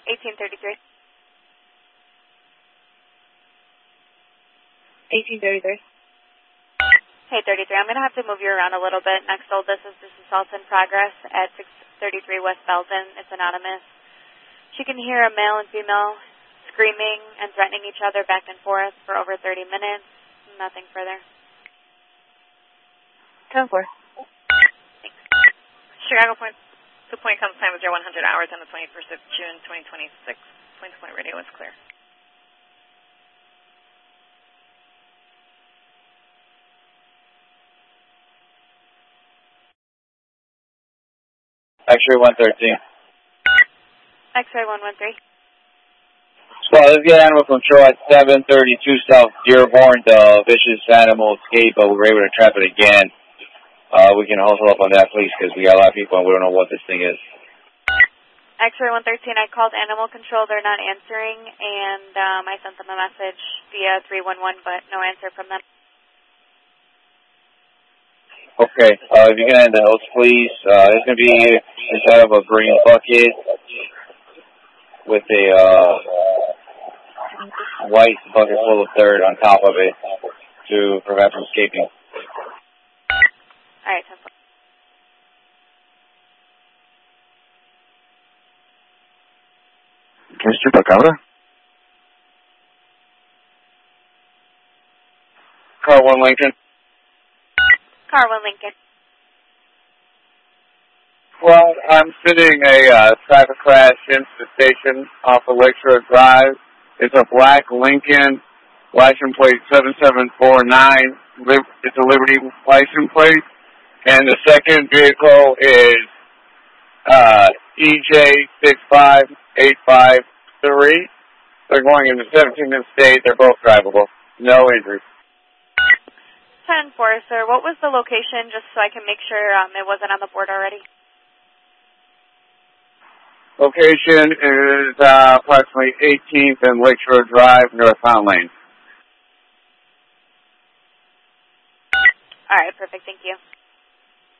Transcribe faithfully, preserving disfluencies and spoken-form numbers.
eighteen thirty-three. eighteen thirty-three. Hey, thirty-three, I'm going to have to move you around a little bit. Next hold, this is this assault in progress at six thirty-three West Belton. It's anonymous. She can hear a male and female screaming and threatening each other back and forth for over thirty minutes. Nothing further. ten four. Thanks. Chicago Point, two point comes time with your one hundred hours on the twenty-first of June, twenty twenty-six. Point to point radio is clear. X-ray one thirteen. X-ray one one three. So let's get animal control at seven thirty-two South Dearborn. The vicious animal escaped, but we were able to trap it again. Uh, we can hustle up on that, please, because we got a lot of people and we don't know what this thing is. X-ray one thirteen, I called animal control. They're not answering, and um, I sent them a message via three one one, but no answer from them. Okay, uh, if you can end the host, please. Uh, it's going to be inside of a green bucket with a uh, white bucket full of dirt on top of it to prevent from escaping. All right, ten four. Mister Bacabra? Car one Lincoln. Car one Lincoln. Well, I'm sitting a uh, traffic crash into the station off of Lakeshore Drive. It's a black Lincoln, license plate seven seven four nine. It's a Liberty license plate. And the second vehicle is uh, E J six five eight five three. They're going into seventeenth state. They're both drivable. No injuries. ten four, sir. What was the location, just so I can make sure um, it wasn't on the board already? Location is uh, approximately eighteenth and Lakeshore Drive, Northbound Lane. All right, perfect. Thank you.